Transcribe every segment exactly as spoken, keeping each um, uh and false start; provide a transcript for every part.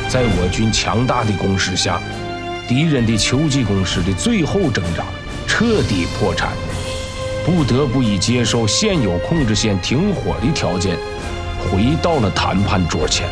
在我军强大的攻势下，敌人的秋季攻势的最后挣扎，彻底破产，不得不以接受现有控制线停火的条件，回到了谈判桌前。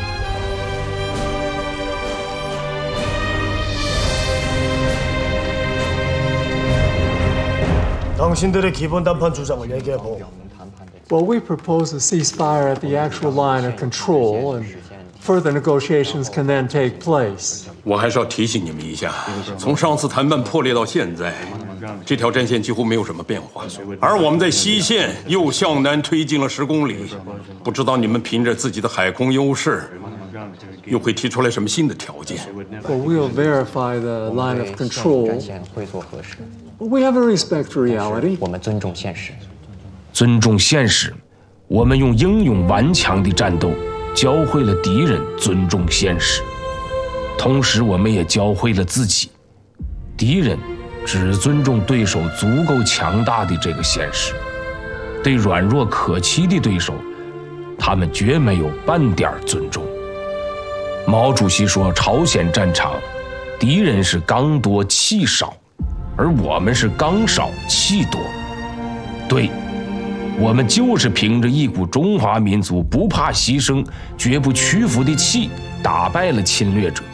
당신들의 기본談判 주장을 얘기해보. Well, we propose a ceasefire at the actual line of control, and further negotiations can then take place. 我还是要提醒你们一下，从上次谈判破裂到现在，这条战线几乎没有什么变化，而我们在西线又向南推进了十公里，不知道你们凭着自己的海空优势，又会提出来什么新的条件？ Well, we'll verify the line of control. We have to respect reality. 我们尊重现实。 尊重现实，我们用英勇顽强的战斗，教会了敌人尊重现实。同时，我们也教会了自己，敌人只尊重对手足够强大的这个现实，对软弱可欺的对手，他们绝没有半点尊重。毛主席说，朝鲜战场，敌人是刚多气少。 而我们是刚少气多，对，我们就是凭着一股中华民族不怕牺牲、绝不屈服的气，打败了侵略者。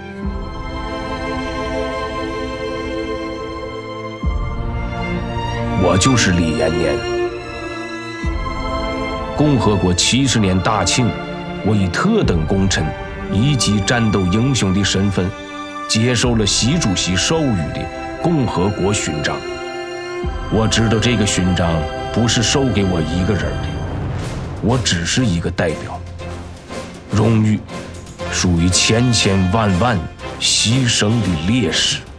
我就是李延年。共和国七十年大庆，我以特等功臣、一级战斗英雄的身份，接受了习主席授予的 共和国勋章，我知道这个勋章不是授给我一个人的，我只是一个代表。荣誉属于千千万万牺牲的烈士。